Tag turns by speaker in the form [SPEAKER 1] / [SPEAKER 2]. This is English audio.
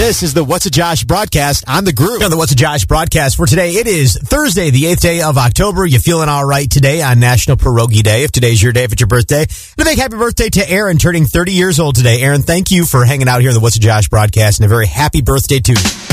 [SPEAKER 1] This is the What's a Josh broadcast on the Groove. On the What's a Josh broadcast for today, it is Thursday, the 8th day of October. You feeling all right today on National Pierogi Day? If today's your day, if it's your birthday. And a big happy birthday to Aaron, turning 30 years old today. Aaron, thank you for hanging out here in the What's a Josh broadcast, and a very happy birthday to you.